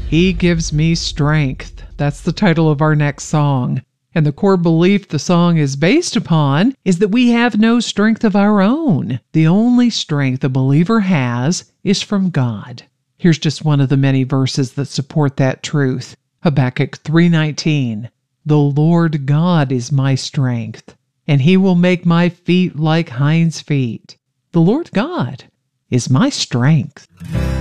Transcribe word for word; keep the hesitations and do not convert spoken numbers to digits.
He gives me strength. That's the title of our next song. And the core belief the song is based upon is that we have no strength of our own. The only strength a believer has is from God. Here's just one of the many verses that support that truth. Habakkuk three nineteen. The Lord God is my strength, and he will make my feet like hinds' feet. The Lord God is my strength.